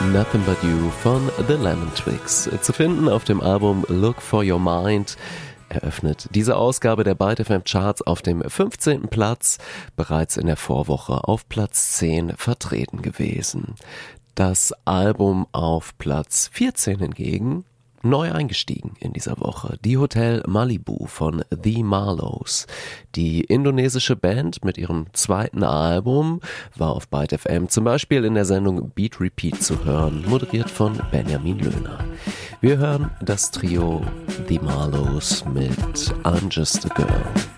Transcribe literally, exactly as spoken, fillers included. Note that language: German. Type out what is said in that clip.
Nothing But You von The Lemon Twigs. Zu finden auf dem Album Look For Your Mind. Eröffnet diese Ausgabe der Byte F M Charts auf dem fünfzehnten Platz, bereits in der Vorwoche auf Platz zehn vertreten gewesen. Das Album auf Platz vierzehn hingegen neu eingestiegen in dieser Woche. Die Hotel Malibu von The Marlows. Die indonesische Band mit ihrem zweiten Album war auf Byte F M zum Beispiel in der Sendung Beat Repeat zu hören, moderiert von Benjamin Löhner. Wir hören das Trio The Marlows mit I'm Just a Girl.